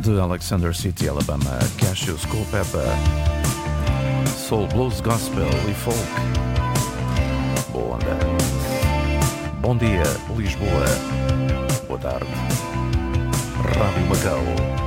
de Alexander City, Alabama, Cassius, Culpeper, Soul, Blues, Gospel e Folk. Boa onda. Bom dia, Lisboa. Boa tarde, Rádio Macau.